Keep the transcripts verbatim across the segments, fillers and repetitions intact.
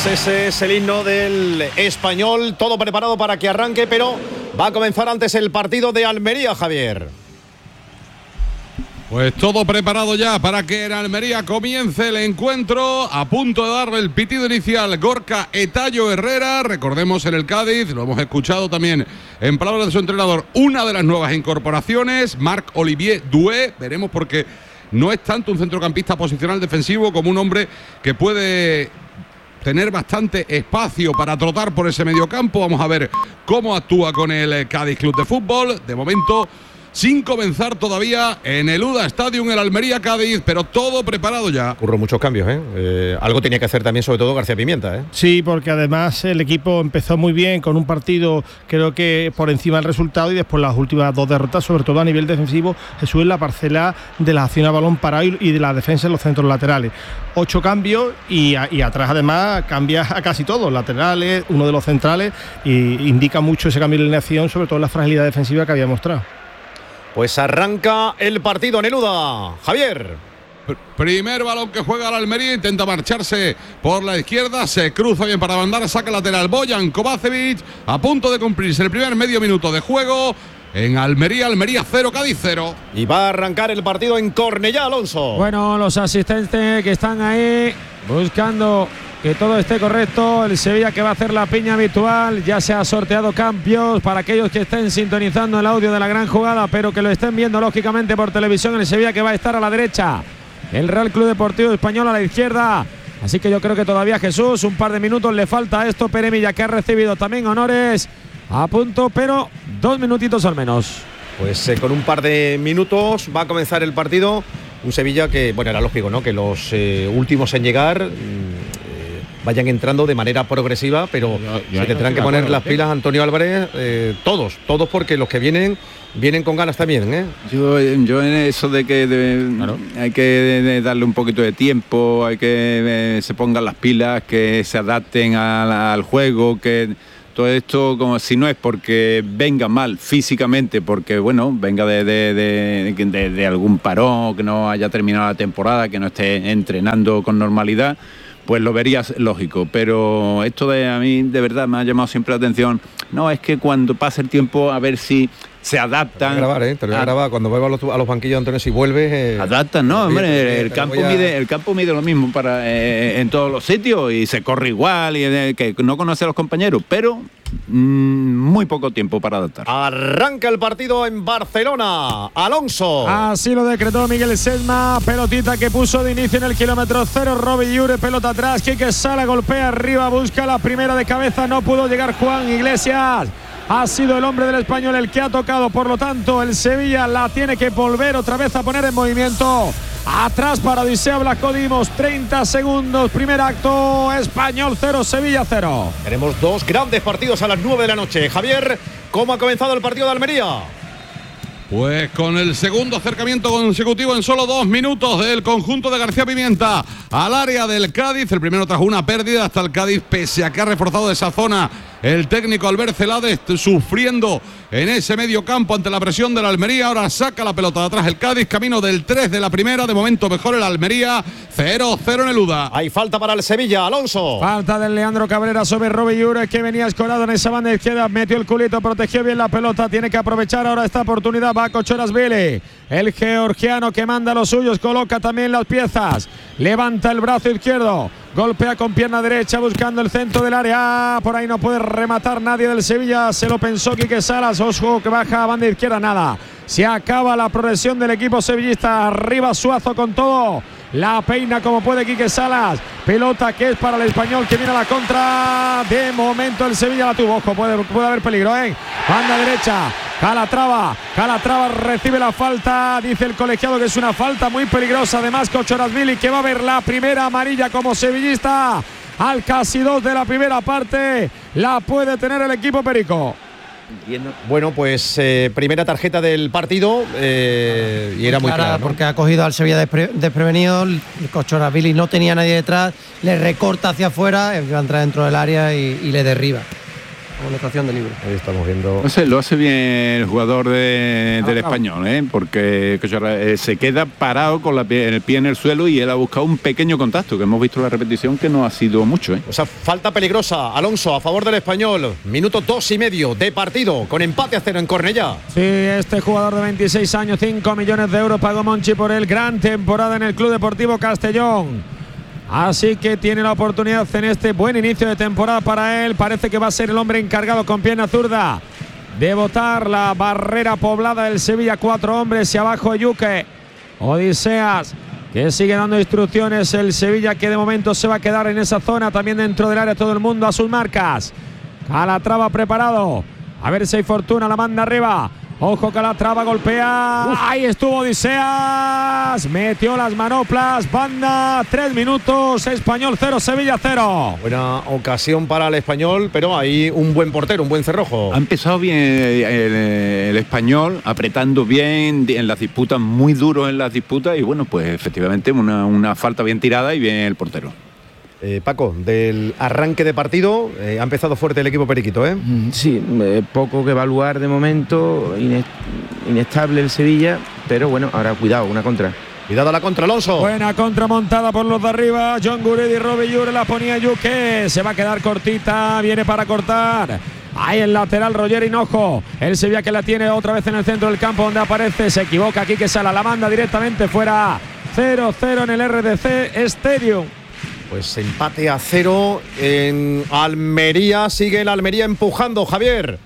ese es el himno del Español, todo preparado para que arranque, pero va a comenzar antes el partido de Almería, Javier. Pues todo preparado ya para que en Almería comience el encuentro. A punto de darle el pitido inicial Gorka Etayo Herrera. Recordemos en el Cádiz, lo hemos escuchado también en palabras de su entrenador, una de las nuevas incorporaciones, Marc-Olivier Doué. Veremos porque no es tanto un centrocampista posicional defensivo como un hombre que puede tener bastante espacio para trotar por ese mediocampo. Vamos a ver cómo actúa con el Cádiz Club de Fútbol. De momento, sin comenzar todavía en el U D A Stadium, el Almería Cádiz, pero todo preparado ya. Ocurren muchos cambios, ¿eh? ¿eh? Algo tenía que hacer también, sobre todo García Pimienta, ¿eh? Sí, porque además el equipo empezó muy bien con un partido, creo que por encima del resultado, y después las últimas dos derrotas, sobre todo a nivel defensivo, Jesús, en la parcela de la acción a balón parado y de la defensa en los centros laterales. Ocho cambios y, a, y atrás además cambia a casi todos, laterales, uno de los centrales, y indica mucho ese cambio de alineación, sobre todo en la fragilidad defensiva que había mostrado. Pues arranca el partido en el U D A. Javier. Primer balón que juega la Almería, intenta marcharse por la izquierda, se cruza bien para mandar, saca lateral Bojan Kovacevic, a punto de cumplirse el primer medio minuto de juego en Almería. Almería cero, Cádiz cero. Y va a arrancar el partido en Cornellá, Alonso. Bueno, los asistentes que están ahí buscando que todo esté correcto. El Sevilla que va a hacer la piña habitual. Ya se ha sorteado cambios para aquellos que estén sintonizando el audio de la gran jugada, pero que lo estén viendo lógicamente por televisión. El Sevilla que va a estar a la derecha, el Real Club Deportivo Español a la izquierda. Así que yo creo que todavía Jesús, un par de minutos le falta a esto. Peremilla, que ha recibido también honores, a punto, pero dos minutitos al menos. Pues eh, con un par de minutos va a comenzar el partido. Un Sevilla que, bueno, era lógico, ¿no?, que los eh, últimos en llegar eh, vayan entrando de manera progresiva, pero yo, yo se tendrán que poner las pilas Antonio Álvarez, eh, todos, todos, porque los que vienen vienen con ganas también, ¿eh? Yo, yo en eso de que de, claro. hay que de, de darle un poquito de tiempo, hay que eh, se pongan las pilas, que se adapten a, al juego, que todo esto, como si no es porque venga mal físicamente, porque bueno, venga de, de, de, de, de algún parón, que no haya terminado la temporada, que no esté entrenando con normalidad, pues lo verías lógico. Pero esto de a mí de verdad me ha llamado siempre la atención. No, es que cuando pase el tiempo a ver si se adaptan. Te voy a grabar, ¿eh? Te lo voy a grabar. Cuando vuelva a los, a los banquillos, Antonio, si vuelves. Eh, adaptan, no, hombre. El, el, campo a... mide, el campo mide lo mismo para eh, en todos los sitios y se corre igual, y eh, que no conoce a los compañeros, pero mmm, muy poco tiempo para adaptar. Arranca el partido en Barcelona. Alonso. Así lo decretó Miguel Sedma. Pelotita que puso de inicio en el kilómetro cero. Robbie Llure, pelota atrás. Quique Sala golpea arriba, busca la primera de cabeza. No pudo llegar Juan Iglesias. Ha sido el hombre del Español el que ha tocado, por lo tanto el Sevilla la tiene que volver otra vez a poner en movimiento. Atrás para Odisea Blasco-Dimos, treinta segundos, primer acto, Español cero, Sevilla cero. Tenemos dos grandes partidos a las nueve de la noche. Javier, ¿cómo ha comenzado el partido de Almería? Pues con el segundo acercamiento consecutivo en solo dos minutos del conjunto de García Pimienta al área del Cádiz. El primero trajo una pérdida hasta el Cádiz, pese a que ha reforzado esa zona el técnico Albert Celades, sufriendo en ese medio campo ante la presión de la Almería. Ahora saca la pelota de atrás el Cádiz, camino del tres de la primera. De momento mejor el Almería, cero cero en el U D A. Hay falta para el Sevilla, Alonso. Falta del Leandro Cabrera sobre Robbie Llure, que venía escorado en esa banda izquierda, metió el culito, protegió bien la pelota, tiene que aprovechar ahora esta oportunidad. Va Kochorashvili, el georgiano que manda a los suyos, coloca también las piezas, levanta el brazo izquierdo, golpea con pierna derecha buscando el centro del área. Por ahí no puede rematar nadie del Sevilla. Se lo pensó Quique Salas. Ojo que baja a banda izquierda. Nada. Se acaba la progresión del equipo sevillista. Arriba Suazo con todo. La peina como puede Quique Salas. Pelota que es para el Español, que viene a la contra. De momento el Sevilla la tuvo. Ojo, puede, puede haber peligro, ¿eh? Banda derecha. Calatrava, Calatrava recibe la falta, dice el colegiado que es una falta muy peligrosa. Además Kochorashvili, que va a ver la primera amarilla como sevillista al casi dos de la primera parte. La puede tener el equipo perico. Bueno, pues eh, primera tarjeta del partido eh, y era muy clara, ¿no? Porque ha cogido al Sevilla despre desprevenido. Kochorashvili no tenía nadie detrás, le recorta hacia afuera, va a entrar dentro del área y, y le derriba. Amonestación de libre. Ahí estamos viendo. No sé, lo hace bien el jugador de, del Español, ¿eh? Porque eh, se queda parado con la pie, el pie en el suelo y él ha buscado un pequeño contacto, que hemos visto en la repetición que no ha sido mucho, ¿eh? O sea, falta peligrosa. Alonso a favor del Español. Minuto dos y medio de partido, con empate a cero en Cornellá. Sí, este jugador de veintiséis años, cinco millones de euros pagó Monchi por él. Gran temporada en el Club Deportivo Castellón. Así que tiene la oportunidad en este buen inicio de temporada para él. Parece que va a ser el hombre encargado con pierna zurda de botar la barrera poblada del Sevilla. Cuatro hombres y abajo Yuque. Odiseas, que sigue dando instrucciones. El Sevilla, que de momento se va a quedar en esa zona. También dentro del área, todo el mundo a sus marcas. Calatrava preparado. A ver si hay fortuna, la manda arriba. Ojo, Calatrava golpea. Uf. Ahí estuvo Odiseas. Metió las manoplas. Banda, tres minutos. Español cero, Sevilla cero. Buena ocasión para el Español, pero hay un buen portero, un buen cerrojo. Ha empezado bien el, el, el Español, apretando bien en las disputas, muy duro en las disputas. Y bueno, pues efectivamente una, una falta bien tirada y bien el portero. Eh, Paco, del arranque de partido, eh, ha empezado fuerte el equipo periquito, ¿eh? Sí, eh, poco que evaluar de momento, inestable el Sevilla, pero bueno, ahora cuidado, una contra. Cuidado a la contra, Alonso. Buena contra montada por los de arriba. John Guridi, Robbie Yure, la ponía Yuque. Se va a quedar cortita, viene para cortar. Ahí el lateral, Roger Hinojo. El Sevilla que la tiene otra vez en el centro del campo donde aparece. Se equivoca aquí, que Sala la manda directamente fuera. cero cero en el R D C Stadium. Pues empate a cero en Almería. Sigue el Almería empujando, Javier.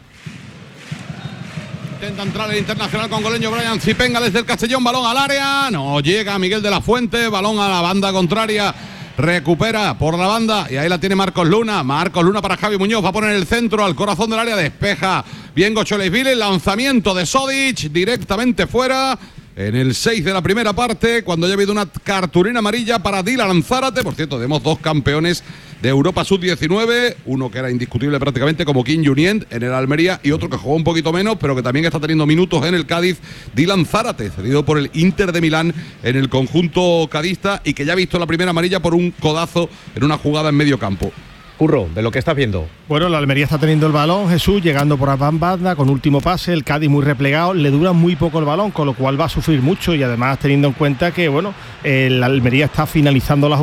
Intenta entrar el internacional congoleño Brian Zipenga desde el Castellón. Balón al área. No llega Miguel de la Fuente. Balón a la banda contraria. Recupera por la banda y ahí la tiene Marcos Luna. Marcos Luna para Javi Muñoz. Va a poner el centro al corazón del área. Despeja bien Gocholeisvili. Lanzamiento de Sodic directamente fuera. En el seis de la primera parte, cuando ya ha habido una cartulina amarilla para Dylan Zárate. Por cierto, tenemos dos campeones de Europa sub diecinueve, uno que era indiscutible prácticamente como Kim Junient en el Almería y otro que jugó un poquito menos, pero que también está teniendo minutos en el Cádiz, Dylan Zárate, cedido por el Inter de Milán en el conjunto cadista y que ya ha visto la primera amarilla por un codazo en una jugada en medio campo. Curro, de lo que estás viendo. Bueno, la Almería está teniendo el balón, Jesús, llegando por la banda con último pase, el Cádiz muy replegado, le dura muy poco el balón, con lo cual va a sufrir mucho y además teniendo en cuenta que, bueno, el Almería está finalizando la jugada